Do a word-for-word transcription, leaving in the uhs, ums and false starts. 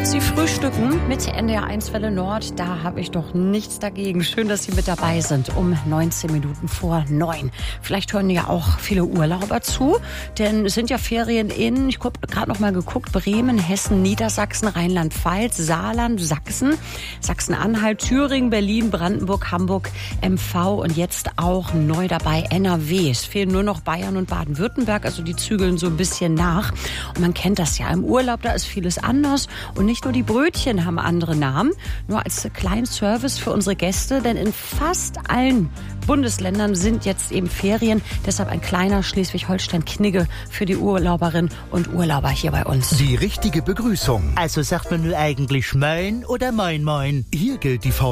Sie frühstücken mit N D R eins Welle Nord, da habe ich doch nichts dagegen. Schön, dass Sie mit dabei sind, um neunzehn Minuten vor neun. Vielleicht hören ja auch viele Urlauber zu, denn es sind ja Ferien in, ich habe gerade noch mal geguckt, Bremen, Hessen, Niedersachsen, Rheinland-Pfalz, Saarland, Sachsen, Sachsen-Anhalt, Thüringen, Berlin, Brandenburg, Hamburg, M V und jetzt auch neu dabei N R W. Es fehlen nur noch Bayern und Baden-Württemberg, also die zügeln so ein bisschen nach. Und man kennt das ja, im Urlaub, da ist vieles anders. Und nicht nur die Brötchen haben andere Namen, nur als kleinen Service für unsere Gäste, denn in fast allen Bundesländern sind jetzt eben Ferien. Deshalb ein kleiner Schleswig-Holstein-Knigge für die Urlauberinnen und Urlauber hier bei uns. Die richtige Begrüßung. Also sagt man nur eigentlich Moin oder Moin Moin? Hier gilt die